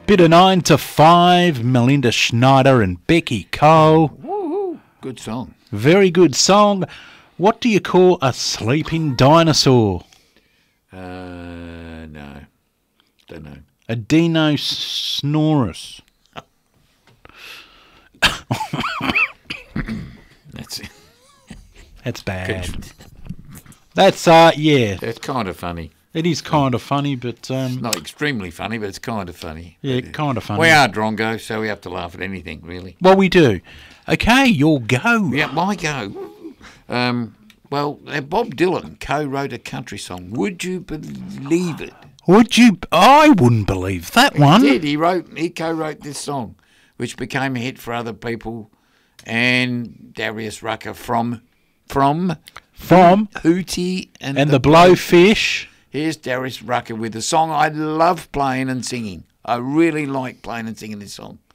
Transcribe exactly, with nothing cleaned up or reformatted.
Bit of nine to five, Melinda Schneider and Becky Cole. Woo-hoo. Good song. Very good song. What do you call a sleeping dinosaur? Uh, no. Don't know. A Dinosaurus. That's it. That's bad. That's, uh, yeah. It's kind of funny. It is kind of funny, but... Um, It's not extremely funny, but it's kind of funny. Yeah, kind of funny. We are Drongo, so we have to laugh at anything, really. Well, we do. Okay, your go. Yeah, my go. Um, well, uh, Bob Dylan co-wrote a country song. Would you believe it? Would you... I wouldn't believe that one. He did. He wrote. He co-wrote this song, which became a hit for other people. And Darius Rucker from... From... From... Hootie and, And the, the Blowfish. Here's Darius Rucker with a song I love playing and singing. I really like playing and singing this song.